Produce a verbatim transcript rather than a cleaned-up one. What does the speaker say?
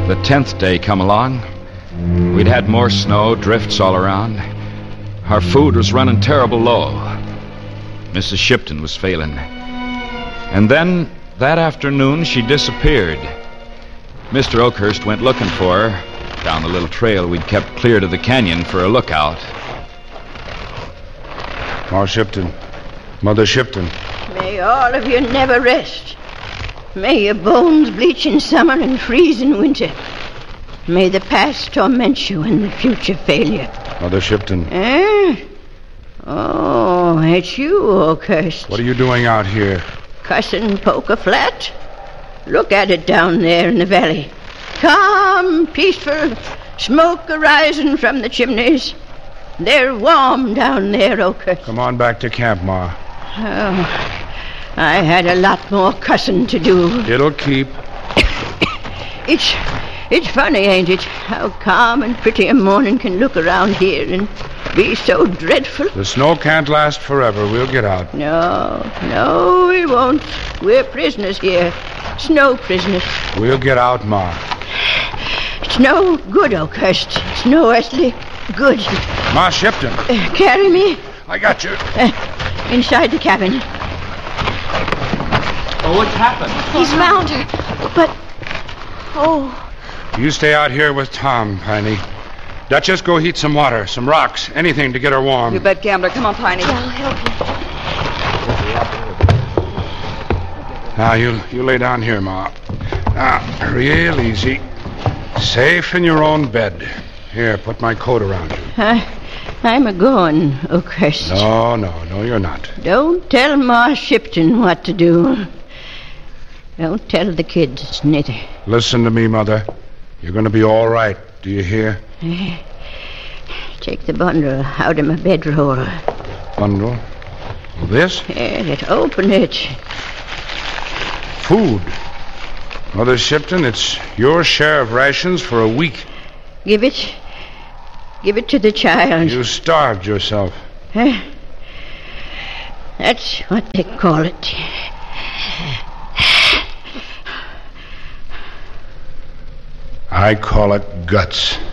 the tenth day come along. We'd had more snow, drifts all around. Our food was running terrible low. Missus Shipton was failing. And then, that afternoon, she disappeared. Mister Oakhurst went looking for her down the little trail we'd kept clear to the canyon for a lookout. Ma Shipton. Mother Shipton. May all of you never rest. May your bones bleach in summer and freeze in winter. May the past torment you and the future fail you. Mother Shipton. Eh? Oh, it's you, Oakhurst. What are you doing out here? Cussing Poker Flat? Look at it down there in the valley. Calm, peaceful, smoke arising from the chimneys. They're warm down there, Oakhurst. Come on back to camp, Ma. Oh, I had a lot more cussing to do. It'll keep. It's it's funny, ain't it, how calm and pretty a morning can look around here and be so dreadful. The snow can't last forever. We'll get out. No, no, we won't. We're prisoners here. Snow prisoners. We'll get out, Ma. It's no good, Oakhurst. It's no earthly good. Ma Shipton. Uh, carry me. I got you. Uh, inside the cabin. Oh, what's happened? He's found her. But... Oh... You stay out here with Tom, Piney. Duchess, go heat some water, some rocks, anything to get her warm. You bet, Gambler. Come on, Piney. Yeah, I'll help you. Now, you, you lay down here, Ma. Now, real easy. Safe in your own bed. Here, put my coat around you. Uh, I'm a-going, Oakhurst. No, no, no, you're not. Don't tell Ma Shipton what to do. Don't tell the kids, neither. Listen to me, Mother. You're going to be all right. Do you hear? Uh, take the bundle out of my bedroll. Bundle? This? Yes, open it. Food. Mother Shipton, it's your share of rations for a week. Give it. Give it to the child. You starved yourself. Huh? That's what they call it. I call it guts.